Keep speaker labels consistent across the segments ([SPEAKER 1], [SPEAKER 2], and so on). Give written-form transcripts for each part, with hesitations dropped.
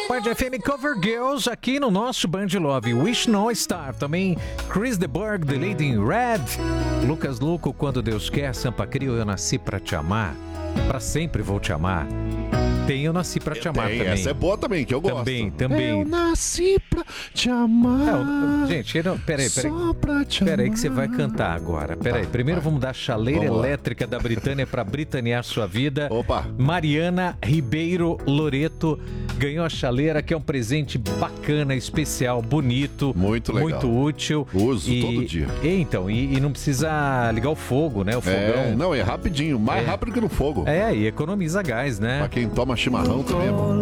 [SPEAKER 1] Band FM Cover Girls aqui no nosso Band Love. Wish No Star. Também Chris de Burgh, The Lady in Red. Lucas Luco, Quando Deus Quer. Sampa Crio, Eu Nasci Pra Te Amar. Pra Sempre Vou Te Amar. Tem Eu Nasci Pra Te Amar também.
[SPEAKER 2] Essa é boa também, que eu gosto.
[SPEAKER 1] Também.
[SPEAKER 2] Eu nasci pra te amar.
[SPEAKER 1] Gente, peraí. Peraí que você vai cantar agora. Peraí, primeiro vamos dar a chaleira elétrica da Britânia pra britanear sua vida.
[SPEAKER 2] Opa.
[SPEAKER 1] Mariana Ribeiro Loreto ganhou a chaleira, que é um presente bacana, especial, bonito.
[SPEAKER 2] Muito legal.
[SPEAKER 1] Muito útil.
[SPEAKER 2] Uso todo dia.
[SPEAKER 1] E não precisa ligar o fogo, né? O fogão.
[SPEAKER 2] Não, é rapidinho. Mais rápido que no fogo.
[SPEAKER 1] E economiza gás, né?
[SPEAKER 2] Pra quem toma chimarrão também é bom.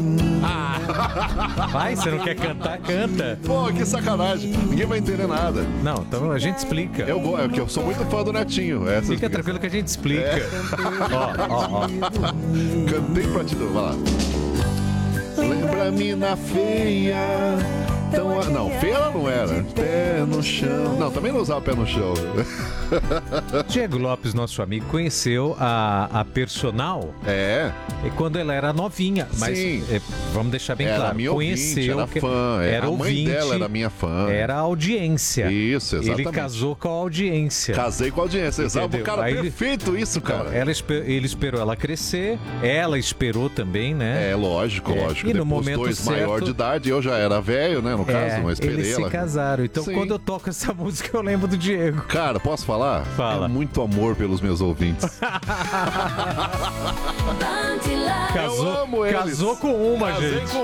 [SPEAKER 1] Vai, você não quer cantar? Canta.
[SPEAKER 2] Pô, que sacanagem. Ninguém vai entender nada.
[SPEAKER 1] Não, então a gente explica.
[SPEAKER 2] Eu sou muito fã do Netinho.
[SPEAKER 1] Fica tranquilo que a gente explica. Ó.
[SPEAKER 2] Cantei pra te dar. Vai lá. Lembra a mina feia. Não, feia ela não era. Pé no chão. Não, também não usava pé no chão.
[SPEAKER 1] Diego Lopes, nosso amigo, conheceu a personal. E quando ela era novinha. Mas vamos deixar bem claro.
[SPEAKER 2] Minha
[SPEAKER 1] conheceu,
[SPEAKER 2] ouvinte, era fã.
[SPEAKER 1] Era
[SPEAKER 2] a mãe
[SPEAKER 1] ouvinte,
[SPEAKER 2] dela era minha fã.
[SPEAKER 1] Era audiência.
[SPEAKER 2] Isso, exatamente.
[SPEAKER 1] Ele casou com a audiência.
[SPEAKER 2] Casei com a audiência, exato. Cara, perfeito isso, cara.
[SPEAKER 1] Ele esperou ela crescer, ela esperou também, né?
[SPEAKER 2] Lógico.
[SPEAKER 1] E
[SPEAKER 2] depois
[SPEAKER 1] no momento
[SPEAKER 2] dois
[SPEAKER 1] certo,
[SPEAKER 2] maior de idade, eu já era velho, né, no caso, mas esperei
[SPEAKER 1] eles
[SPEAKER 2] ela.
[SPEAKER 1] se casaram. Então, quando eu toco essa música, eu lembro do Diego.
[SPEAKER 2] Cara, posso falar?
[SPEAKER 1] Fala.
[SPEAKER 2] É muito amor pelos meus ouvintes.
[SPEAKER 1] Casou com uma,
[SPEAKER 2] Casei
[SPEAKER 1] gente.
[SPEAKER 2] com